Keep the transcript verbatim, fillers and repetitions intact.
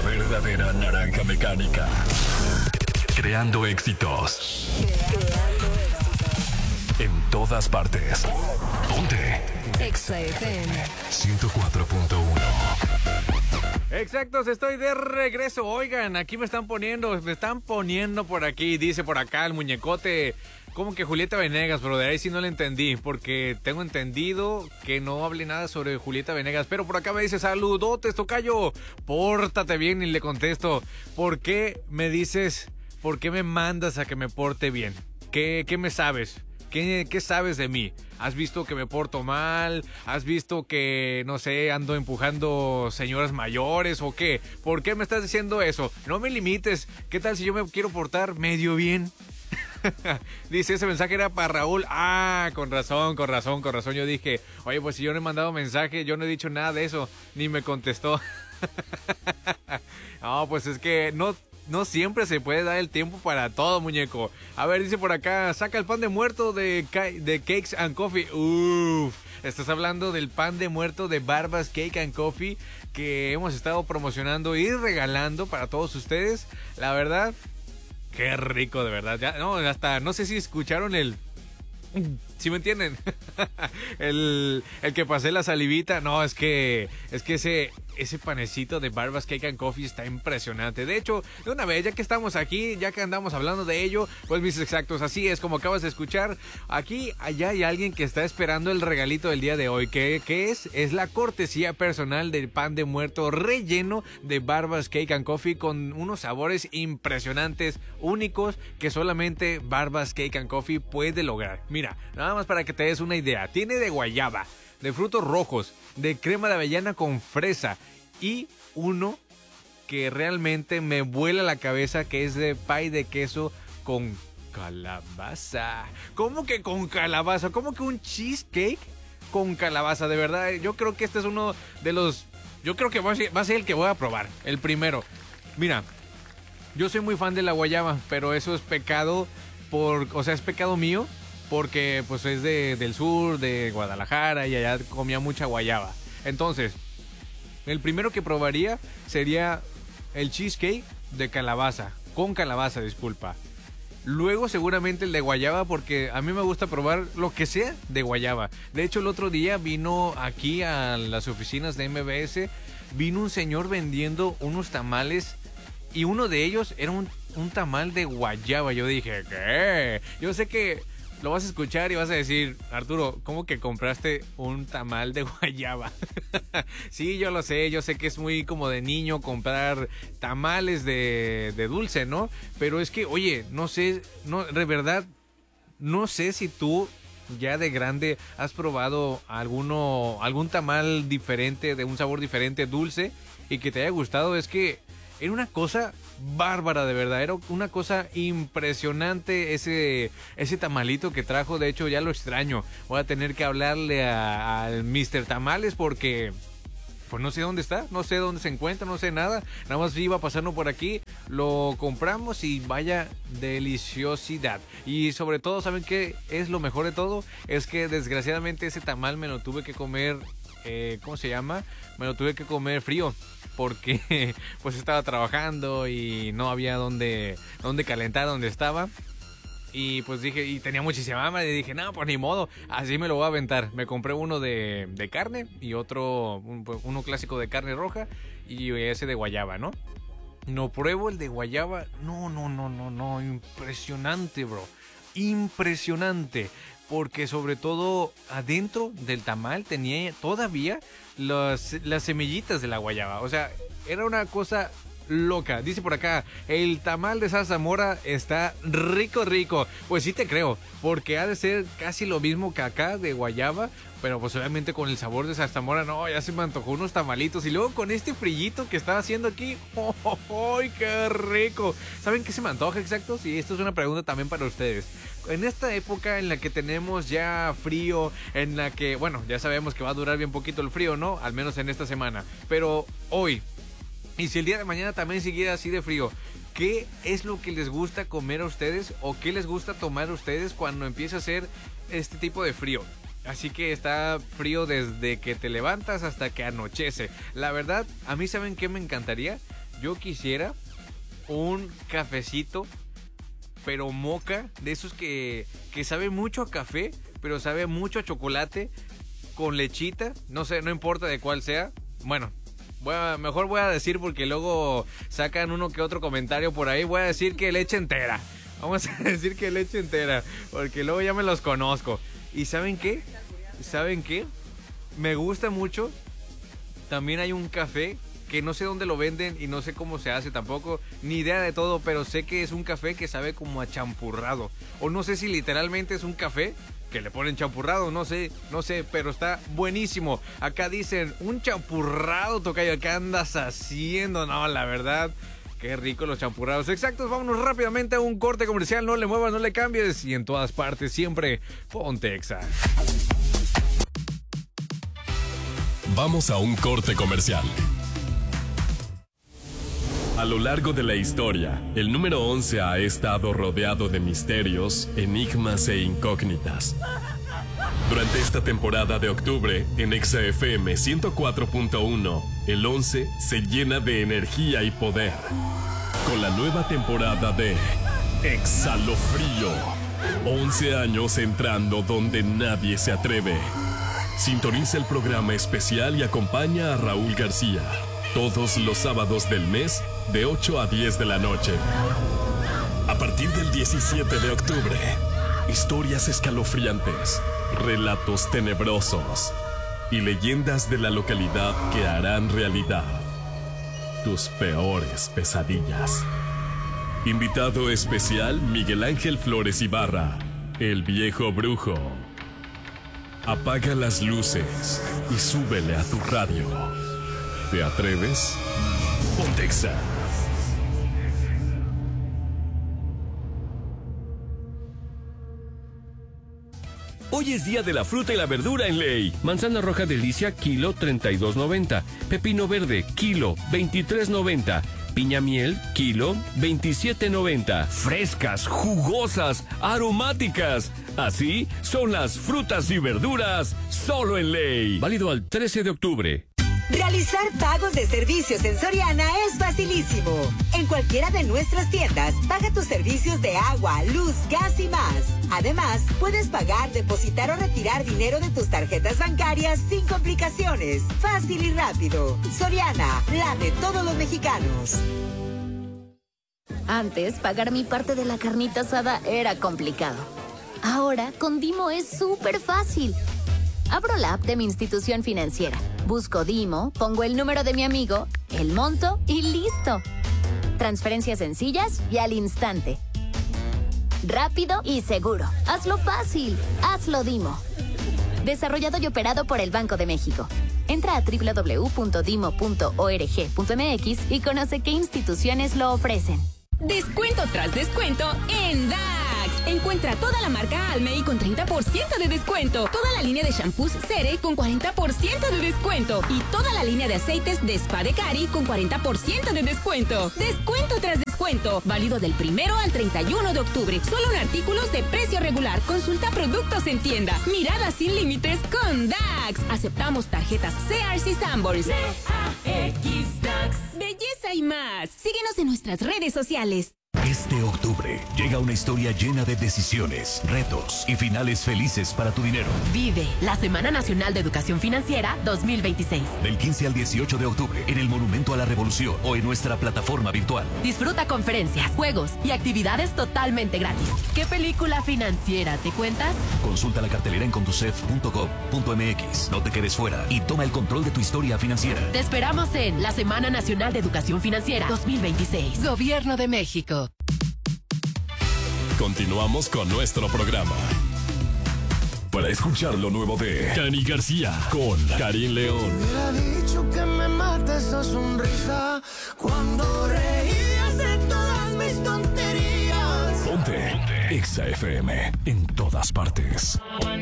verdadera naranja mecánica. Creando éxitos. Creando éxitos. En todas partes. Ponte. Exa F M. ciento cuatro punto uno. Exactos, estoy de regreso. Oigan, aquí me están poniendo, me están poniendo por aquí, dice por acá el muñecote. ¿Cómo que Julieta Venegas? Pero de ahí sí no le entendí, porque tengo entendido que no hable nada sobre Julieta Venegas. Pero por acá me dice, saludotes, tocayo, pórtate bien, y le contesto, ¿por qué me dices, por qué me mandas a que me porte bien? ¿Qué, qué me sabes? ¿Qué, ¿Qué sabes de mí? ¿Has visto que me porto mal? ¿Has visto que, no sé, ando empujando señoras mayores o qué? ¿Por qué me estás diciendo eso? No me limites. ¿Qué tal si yo me quiero portar medio bien? Dice, ese mensaje era para Raúl. Ah, con razón, con razón, con razón. Yo dije, oye, pues si yo no he mandado mensaje, yo no he dicho nada de eso. Ni me contestó. No, pues es que no... No siempre se puede dar el tiempo para todo, muñeco. A ver, dice por acá, saca el pan de muerto de, de Cakes and Coffee. Uff, estás hablando del pan de muerto de Barbas Cake and Coffee que hemos estado promocionando y regalando para todos ustedes. La verdad, qué rico, de verdad. Ya, no, hasta no sé si escucharon el... ¿Sí me entienden? el, el que pasé la salivita. No, es que es que ese, ese panecito de Barbas Cake and Coffee está impresionante. De hecho, de una vez, ya que estamos aquí, ya que andamos hablando de ello, pues mis exactos, así es como acabas de escuchar. Aquí, allá hay alguien que está esperando el regalito del día de hoy. ¿Qué, qué es? Es la cortesía personal del pan de muerto relleno de Barbas Cake and Coffee con unos sabores impresionantes, únicos, que solamente Barbas Cake and Coffee puede lograr. Mira, nada más para que te des una idea. Tiene de guayaba, de frutos rojos, de crema de avellana con fresa y uno que realmente me vuela la cabeza, que es de pie de queso con calabaza. ¿Cómo que con calabaza? ¿Cómo que un cheesecake con calabaza? De verdad, yo creo que este es uno de los... Yo creo que va a ser, va a ser el que voy a probar, el primero. Mira, yo soy muy fan de la guayaba, pero eso es pecado por... O sea, es pecado mío. Porque pues es de, del sur, de Guadalajara, y allá comía mucha guayaba. Entonces, el primero que probaría sería el cheesecake de calabaza. Con calabaza, disculpa. Luego seguramente el de guayaba, porque a mí me gusta probar lo que sea de guayaba. De hecho, el otro día vino aquí a las oficinas de M B S, vino un señor vendiendo unos tamales y uno de ellos era un, un tamal de guayaba. Yo dije, ¿qué? Yo sé que... Lo vas a escuchar y vas a decir, Arturo, ¿cómo que compraste un tamal de guayaba? Sí, yo lo sé, yo sé que es muy como de niño comprar tamales de, de dulce, ¿no? Pero es que, oye, no sé, no, de verdad, no sé si tú ya de grande has probado alguno, algún tamal diferente, de un sabor diferente, dulce, y que te haya gustado. Es que era una cosa bárbara, de verdad. Era una cosa impresionante ese, ese tamalito que trajo. De hecho, ya lo extraño. Voy a tener que hablarle al mister Tamales porque... Pues no sé dónde está, no sé dónde se encuentra, no sé nada. Nada más iba pasando por aquí, lo compramos y vaya deliciosidad. Y sobre todo, ¿saben qué es lo mejor de todo? Es que desgraciadamente ese tamal me lo tuve que comer, eh, ¿cómo se llama? Me lo tuve que comer frío. Porque pues estaba trabajando y no había donde, donde calentar donde estaba. Y pues dije, y tenía muchísima hambre y dije, no, pues ni modo, así me lo voy a aventar. Me compré uno de, de carne y otro, un, uno clásico de carne roja y ese de guayaba, ¿no? No pruebo el de guayaba, no, no, no, no, no, impresionante, bro, impresionante. Porque sobre todo adentro del tamal tenía todavía las, las semillitas de la guayaba. O sea, era una cosa loca. Dice por acá, el tamal de zarzamora está rico, rico. Pues sí te creo, porque ha de ser casi lo mismo que acá de guayaba, pero pues obviamente con el sabor de zarzamora, no, ya se me antojó unos tamalitos. Y luego con este frillito que estaba haciendo aquí, ¡oh, oh, oh qué rico! ¿Saben qué se me antoja, exactos? Y esto es una pregunta también para ustedes. En esta época en la que tenemos ya frío, en la que, bueno, ya sabemos que va a durar bien poquito el frío, ¿no? Al menos en esta semana. Pero hoy, y si el día de mañana también siguiera así de frío, ¿qué es lo que les gusta comer a ustedes o qué les gusta tomar a ustedes cuando empieza a hacer este tipo de frío? Así que está frío desde que te levantas hasta que anochece. La verdad, a mí, ¿saben qué me encantaría? yo quisiera un cafecito, pero moca, de esos que, que sabe mucho a café, pero sabe mucho a chocolate, con lechita, no sé, no importa de cuál sea. Bueno, voy a, mejor voy a decir porque luego sacan uno que otro comentario por ahí, voy a decir que leche entera. Vamos a decir que leche entera, porque luego ya me los conozco. ¿Y saben qué? ¿Saben qué? Me gusta mucho. También hay un café que no sé dónde lo venden y no sé cómo se hace tampoco, ni idea de todo, pero sé que es un café que sabe como a champurrado. O no sé si literalmente es un café que le ponen champurrado, no sé, no sé, pero está buenísimo. Acá dicen, un champurrado, tocayo, ¿qué andas haciendo? No, la verdad, qué rico los champurrados. Exactos, vámonos rápidamente a un corte comercial, no le muevas, no le cambies, y en todas partes siempre, ponte Exa. Vamos a un corte comercial. A lo largo de la historia, el número once ha estado rodeado de misterios, enigmas e incógnitas. Durante esta temporada de octubre, en Exa F M ciento cuatro punto uno, el once se llena de energía y poder. Con la nueva temporada de Exalofrío. once años entrando donde nadie se atreve. Sintoniza el programa especial y acompaña a Raúl García. Todos los sábados del mes, de ocho a diez de la noche. A partir del diecisiete de octubre, historias escalofriantes, relatos tenebrosos y leyendas de la localidad que harán realidad tus peores pesadillas. Invitado especial Miguel Ángel Flores Ibarra, el viejo brujo. Apaga las luces y súbele a tu radio. ¿Te atreves? Ponte Exa. Hoy es día de la fruta y la verdura en Ley. Manzana roja delicia, kilo treinta y dos noventa. Pepino verde, kilo veintitrés noventa. Piña miel, kilo veintisiete noventa. Frescas, jugosas, aromáticas. Así son las frutas y verduras solo en Ley. Válido al trece de octubre. Realizar pagos de servicios en Soriana es facilísimo. En cualquiera de nuestras tiendas, paga tus servicios de agua, luz, gas y más. Además, puedes pagar, depositar o retirar dinero de tus tarjetas bancarias sin complicaciones. Fácil y rápido. Soriana, la de todos los mexicanos. Antes, pagar mi parte de la carnita asada era complicado. Ahora, con Dimo es súper fácil. Abro la app de mi institución financiera, busco Dimo, pongo el número de mi amigo, el monto y listo. Transferencias sencillas y al instante. Rápido y seguro. Hazlo fácil. Hazlo Dimo. Desarrollado y operado por el Banco de México. Entra a doble u doble u doble u punto dimo punto org punto m x y conoce qué instituciones lo ofrecen. Descuento tras descuento en D A X. Encuentra toda la marca Almey con treinta por ciento de descuento. Toda la línea de shampoos Cere con cuarenta por ciento de descuento. Y toda la línea de aceites de Spa de Cari con cuarenta por ciento de descuento. Descuento tras descuento. Válido del primero al treinta y uno de octubre. Solo en artículos de precio regular. Consulta productos en tienda. Mirada sin límites con D A X. Aceptamos tarjetas Sears y Sanborns. D A X D A X. Belleza y más. Síguenos en nuestras redes sociales. Este octubre llega una historia llena de decisiones, retos y finales felices para tu dinero. Vive la Semana Nacional de Educación Financiera dos mil veintiséis. Del quince al dieciocho de octubre en el Monumento a la Revolución o en nuestra plataforma virtual. Disfruta conferencias, juegos y actividades totalmente gratis. ¿Qué película financiera te cuentas? Consulta la cartelera en conducef punto gov punto m x. No te quedes fuera y toma el control de tu historia financiera. Te esperamos en la Semana Nacional de Educación Financiera dos mil veintiséis. Gobierno de México. Continuamos con nuestro programa. Para escuchar lo nuevo de Cani García con Karim León. Me ha dicho que me mata esa sonrisa cuando reías de todas mis tonterías. Ponte Exa F M en todas partes.